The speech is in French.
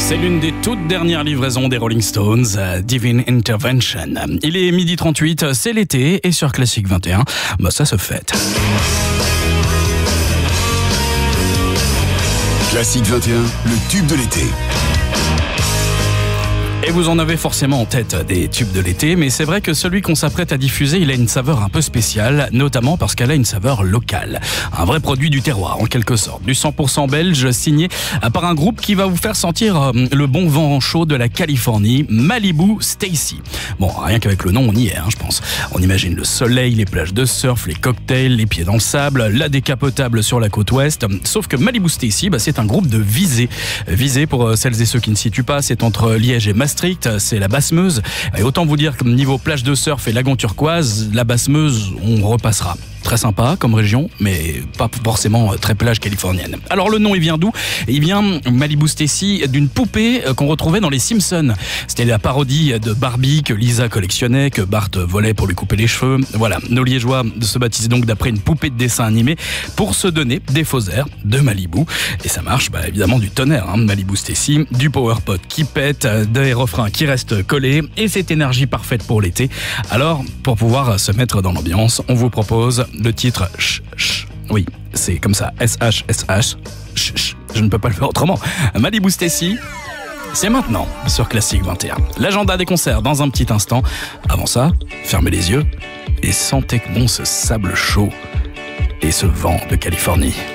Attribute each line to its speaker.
Speaker 1: C'est l'une des toutes dernières livraisons des Rolling Stones, Divine Intervention. Il est 12h38, c'est l'été, et sur Classic 21, ça se fête.
Speaker 2: Classic 21, le tube de l'été.
Speaker 1: Et vous en avez forcément en tête des tubes de l'été, mais c'est vrai que celui qu'on s'apprête à diffuser, il a une saveur un peu spéciale, notamment parce qu'elle a une saveur locale. Un vrai produit du terroir, en quelque sorte. Du 100% belge, signé par un groupe qui va vous faire sentir le bon vent chaud de la Californie, Malibu Stacy. Bon, rien qu'avec le nom, on y est, je pense. On imagine le soleil, les plages de surf, les cocktails, les pieds dans le sable, la décapotable sur la côte ouest. Sauf que Malibu Stacy, c'est un groupe de Visé. Visé, pour celles et ceux qui ne situent pas, c'est entre Liège et Maastricht, c'est la Basse-Meuse. Et autant vous dire que niveau plage de surf et lagon turquoise, la Basse-Meuse, on repassera. Très sympa comme région, mais pas forcément très plage californienne. Alors le nom, il vient d'où ? Il vient, Malibu Stacy, d'une poupée qu'on retrouvait dans les Simpsons. C'était la parodie de Barbie que Lisa collectionnait, que Bart volait pour lui couper les cheveux. Voilà, nos Liégeois se baptisent donc d'après une poupée de dessin animé pour se donner des faux airs de Malibu. Et ça marche, évidemment, du tonnerre, Malibu Stacy, du powerpot qui pète, des refrains qui restent collés, et cette énergie parfaite pour l'été. Alors, pour pouvoir se mettre dans l'ambiance, on vous propose le titre Ch Ch. Oui, c'est comme ça, S-H-S-H. Ch Ch. Je ne peux pas le faire autrement. Malibu Stacy, c'est maintenant sur Classic 21. L'agenda des concerts dans un petit instant. Avant ça, fermez les yeux et sentez que bon ce sable chaud et ce vent de Californie.